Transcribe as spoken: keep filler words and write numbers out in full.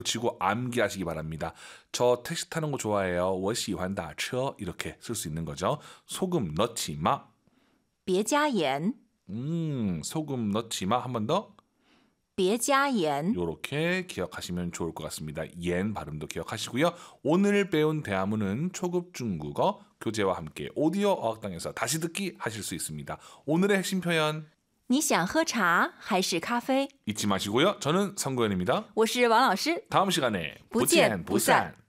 붙이고 암기하시기 바랍니다. 저 택시 타는 거 좋아해요. 我喜欢打车 이렇게 쓸 수 있는 거죠. 소금 넣지 마. 别加盐 음, 소금 넣지 마. 한 번 더. 别加盐 이렇게 기억하시면 좋을 것 같습니다. 옌 발음도 기억하시고요. 오늘 배운 대화문은 초급 중국어 교재와 함께 오디오 어학당에서 다시 듣기 하실 수 있습니다. 오늘의 핵심 표현 你想喝茶还是咖啡 잊지 마시고요. 저는 성구현입니다. 我是王老师 다음 시간에 不见不散